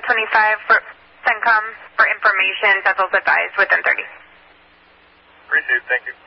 25 for CENTCOM for information. Vessels advised within 30. Appreciate it. Thank you.